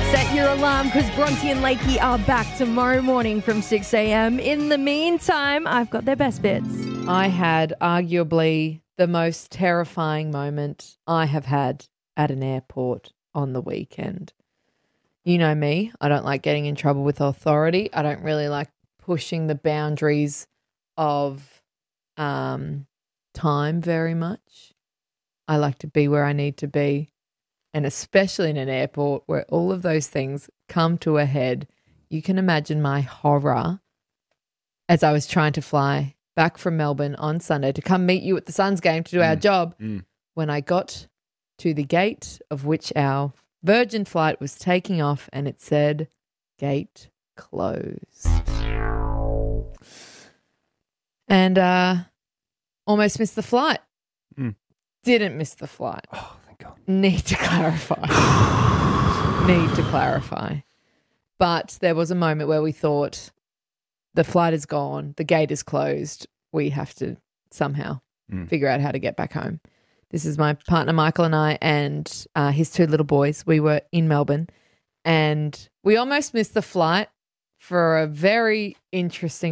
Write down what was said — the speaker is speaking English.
Set your alarm because Bronte and Lakey are back tomorrow morning from 6 a.m. In the meantime, I've got their best bits. I had arguably the most terrifying moment I have had at an airport on the weekend. You know me, I don't like getting in trouble with authority. I don't really like pushing the boundaries of time very much. I like to be where I need to be. And especially in an airport where all of those things come to a head, you can imagine my horror as I was trying to fly back from Melbourne on Sunday to come meet you at the Suns game to do our job. When I got to the gate of which our Virgin flight was taking off and it said, gate closed. And almost missed the flight. Didn't miss the flight. Oh, thank God. Need to clarify. But there was a moment where we thought the flight is gone, the gate is closed. We have to somehow figure out how to get back home. This is my partner Michael and I and his two little boys. We were in Melbourne and we almost missed the flight for a very interesting